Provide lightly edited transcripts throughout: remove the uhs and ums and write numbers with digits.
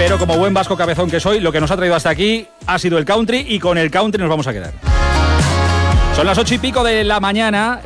pero como buen vasco cabezón que soy, lo que nos ha traído hasta aquí ha sido el country, y con el country nos vamos a quedar. Son las 8:00 de la mañana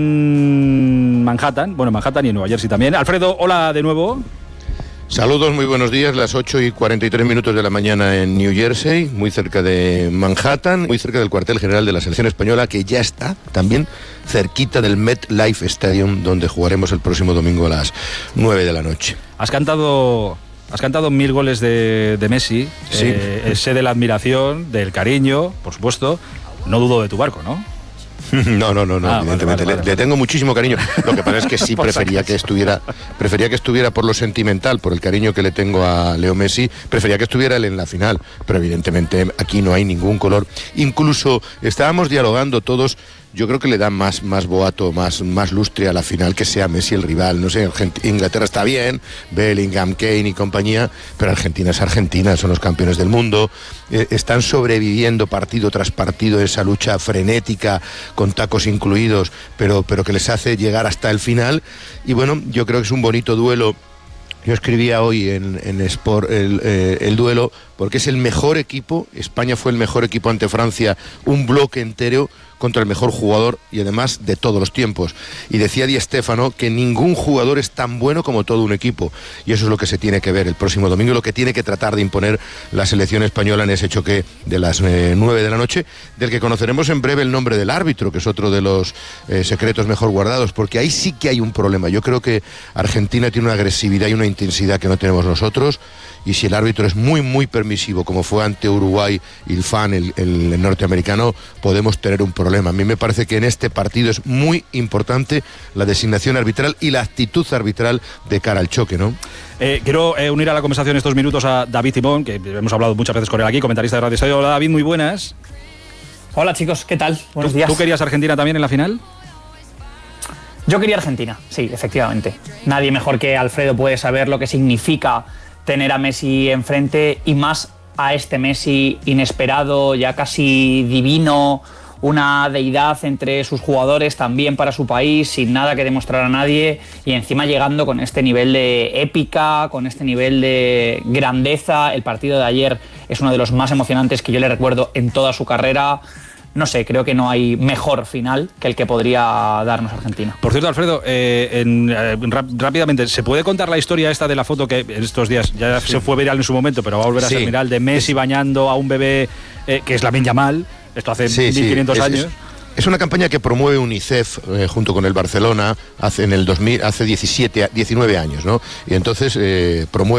en Manhattan, bueno, en Manhattan y en Nueva Jersey también. Alfredo, hola de nuevo. Saludos, muy buenos días, las 8:43 de la mañana en New Jersey, muy cerca de Manhattan, muy cerca del cuartel general de la selección española, que ya está también cerquita del MetLife Stadium, donde jugaremos el próximo domingo a las 9 de la noche. Has cantado 1000 goles de Messi, sí. Sé de la admiración, del cariño, por supuesto, no dudo de tu barco, ¿no? No, evidentemente. Vale. Le tengo muchísimo cariño. Lo que pasa es que sí prefería que estuviera por lo sentimental, por el cariño que le tengo a Leo Messi, prefería que estuviera él en la final, pero evidentemente aquí no hay ningún color. Incluso estábamos dialogando todos. Yo creo que le dan más boato, más lustre a la final que sea Messi el rival. No sé, Inglaterra está bien, Bellingham, Kane y compañía, pero Argentina es Argentina, son los campeones del mundo, están sobreviviendo partido tras partido esa lucha frenética, con tacos incluidos, pero que les hace llegar hasta el final. Y bueno, yo creo que es un bonito duelo. Yo escribía hoy en Sport el duelo, porque es el mejor equipo. España fue el mejor equipo ante Francia, un bloque entero contra el mejor jugador, y además de todos los tiempos. Y decía Di Stéfano que ningún jugador es tan bueno como todo un equipo, y eso es lo que se tiene que ver el próximo domingo, lo que tiene que tratar de imponer la selección española en ese choque de las 9 de la noche, del que conoceremos en breve el nombre del árbitro, que es otro de los secretos mejor guardados, porque ahí sí que hay un problema. Yo creo que Argentina tiene una agresividad y una intensidad que no tenemos nosotros, y si el árbitro es muy permisivo, como fue ante Uruguay Ilfan, el norteamericano, podemos tener un problema. A mí me parece que en este partido es muy importante la designación arbitral y la actitud arbitral de cara al choque, ¿no? Quiero unir a la conversación estos minutos a David Simón, que hemos hablado muchas veces con él aquí, comentarista de Radio Estadio. Hola David, muy buenas. Hola chicos, ¿qué tal? Buenos días. ¿Tú querías Argentina también en la final? Yo quería Argentina, sí, efectivamente. Nadie mejor que Alfredo puede saber lo que significa tener a Messi enfrente, y más a este Messi inesperado, ya casi divino, una deidad entre sus jugadores, también para su país, sin nada que demostrar a nadie, y encima llegando con este nivel de épica, con este nivel de grandeza. El partido de ayer es uno de los más emocionantes que yo le recuerdo en toda su carrera. No sé, creo que no hay mejor final que el que podría darnos Argentina. Por cierto, Alfredo, rápidamente, ¿se puede contar la historia esta de la foto que en estos días ya se fue viral en su momento, pero va a volver a ser viral, de Messi bañando a un bebé que es Lamine Yamal? Esto hace 1500 años. Es una campaña que promueve UNICEF junto con el Barcelona hace 19 años, ¿no? Y entonces promueve